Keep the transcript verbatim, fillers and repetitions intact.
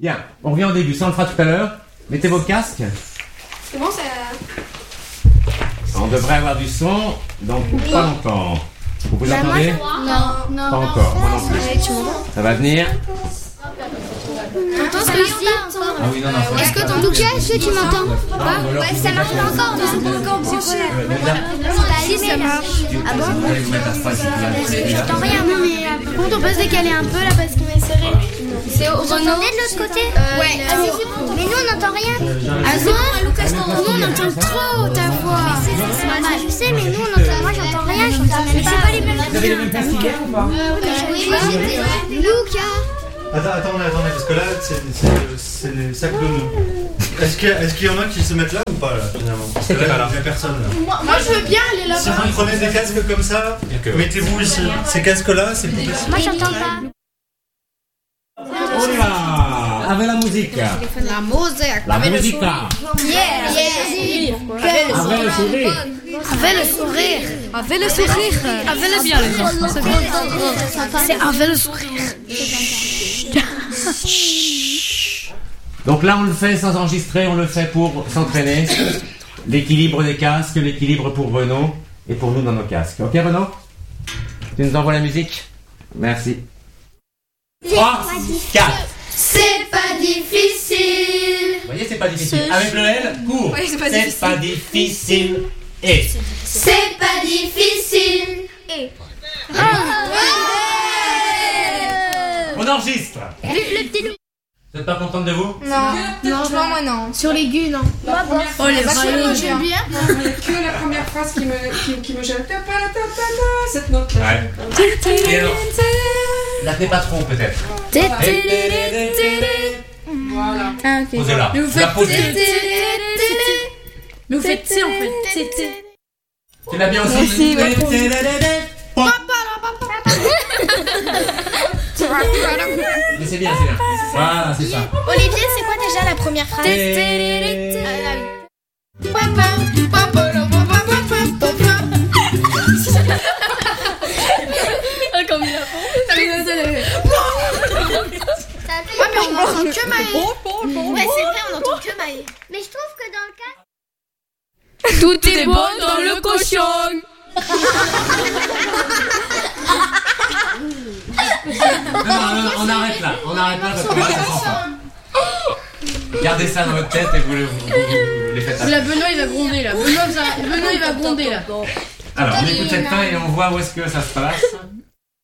Bien, on revient au début, ça on le fera tout à l'heure. Mettez vos casques. Comment ça... On devrait avoir du son dans pas longtemps. Vous vous entendez? Non, non. Pas encore, moi non plus. Ça va venir. T'entends ce que je dis? Ah oui, non, non. Est-ce que ton Lucas, est-ce que tu m'entends? Ouais, ça marche pas encore, mais c'est pas encore branché. Si, ça marche. Ah bon? J'entends rien, mais par contre, on peut se décaler un peu là parce qu'il m'est serré. C'est au Renault. De l'autre côté? Ouais. Mais nous, on n'entend rien. Ah non? Nous, on entend trop ta voix. Je sais, mais nous, on entend. Moi, j'entends rien. J'entends même pas. C'est pas les mêmes. Vous avez les mêmes casques qu'hier ou pas? Oui, Lucas. Attends, attendez, attendez, parce que là, c'est, c'est, c'est les sacs de nous. Est-ce qu'il y, a, est-ce qu'il y en a qui se mettent là ou pas, là, finalement? Parce que là, il n'y a personne, là. Moi, moi, je veux bien aller là-bas. Si vous prenez des casques comme ça, mettez-vous ici. Ces casques-là, c'est plus facile. Moi, j'entends pas. On y va. Avec la musique. La musique. La musique. Yeah, yeah. Avec le sourire. Avec le sourire. Avec le sourire. Avec le bien, les enfants. C'est bien. C'est avec le sourire. Donc là, on le fait sans enregistrer, on le fait pour s'entraîner. L'équilibre des casques, l'équilibre pour Renaud et pour nous dans nos casques. Ok, Renaud? Tu nous envoies la musique? Merci. trois, quatre. C'est pas difficile. Vous voyez, c'est pas difficile. Avec le L, court. Oui, c'est pas c'est difficile. pas difficile. Et. C'est pas difficile. Et. On enregistre. Le petit loup. Vous êtes pas contente de vous? Non, franchement, moi non. Sur l'aigu, non. Oh, les Moi, j'aime bien. Il n'y a que la première phrase qui me, qui, qui me gêne. Cette note-là. Ouais. Et alors, la tenez pas trop peut-être. Voilà. Ah, ok. Posez-la. Mais vous Vous la faites. posez. Mais vous faites C en fait. Tu l'as bien aussi. Merci, ouais. Mais c'est bien, c'est bien. Voilà, c'est ça. Olivier, c'est quoi déjà la première phrase? Ah, comme il a Ouais, mais on entend que Maë. Ouais, c'est vrai, on entend que Maë. Mais je trouve que dans le cas... Tout est bon dans le cochon. Non, non, non, on arrête là. On arrête là parce que là, ça sent pas. Gardez ça dans votre tête et vous, le- vous, vous- vous les faites après. Là, Benoît il va gronder là. Benoît, ça- Benoît il va gronder là. Alors, on écoute cette fin et on voit où est-ce que ça se passe.